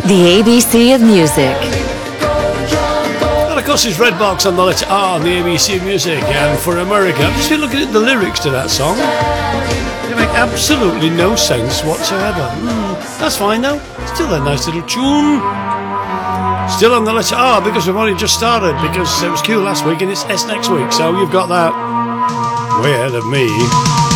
The ABC of music. And of course, it's Redbox on the letter R on the ABC of music. And for America, I've just been looking at the lyrics to that song. They make absolutely no sense whatsoever. That's fine though. Still a nice little tune. Still on the letter R because we've only just started. Because it was Q last week and it's S next week. So you've got that way ahead of me.